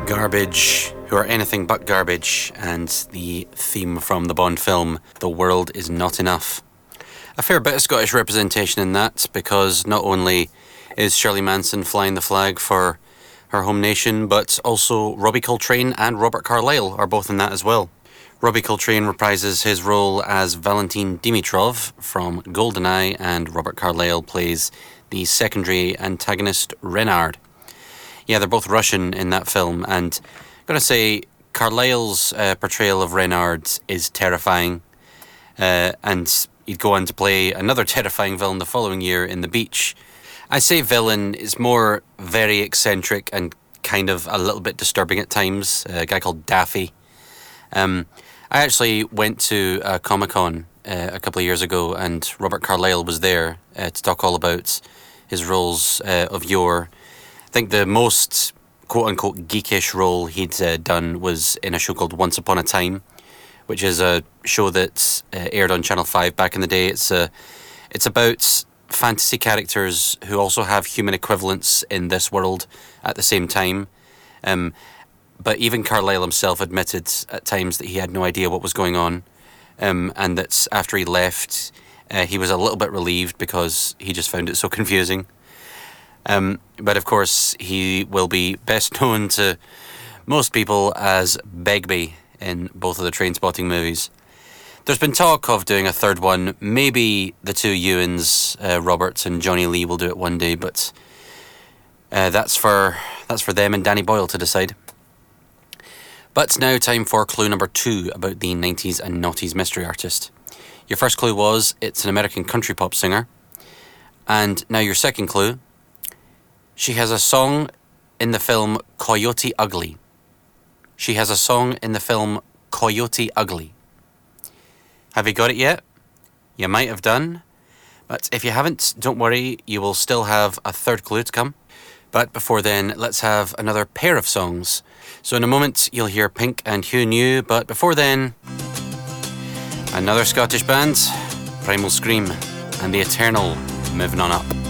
Garbage, who are anything but garbage, and the theme from the Bond film, The World Is Not Enough. A fair bit of Scottish representation in that, because not only is Shirley Manson flying the flag for her home nation, but also Robbie Coltrane and Robert Carlyle are both in that as well. Robbie Coltrane reprises his role as Valentin Dimitrov from GoldenEye, and Robert Carlyle plays the secondary antagonist Renard. Yeah, they're both Russian in that film, and I'm going to say Carlyle's portrayal of Renard is terrifying, and he'd go on to play another terrifying villain the following year in The Beach. I say villain is more very eccentric and kind of a little bit disturbing at times, a guy called Daffy. I actually went to a Comic-Con a couple of years ago, and Robert Carlyle was there to talk all about his roles of yore. I think the most quote-unquote geekish role he'd done was in a show called Once Upon a Time, which is a show that aired on Channel 5 back in the day. It's about fantasy characters who also have human equivalents in this world at the same time. But even Carlyle himself admitted at times that he had no idea what was going on, and that after he left, he was a little bit relieved because he just found it so confusing. But of course, he will be best known to most people as Begbie in both of the Trainspotting movies. There's been talk of doing a third one. Maybe the two Ewans, Roberts and Johnny Lee, will do it one day, but that's for them and Danny Boyle to decide. But now time for clue number 2 about the 90s and noughties mystery artist. Your first clue was it's an American country pop singer. And now your second clue: she has a song in the film Coyote Ugly. She has a song in the film Coyote Ugly. Have you got it yet? You might have done. But if you haven't, don't worry, you will still have a third clue to come. But before then, let's have another pair of songs. So in a moment, you'll hear Pink and Who Knew, but before then, another Scottish band, Primal Scream, and the eternal Moving On Up.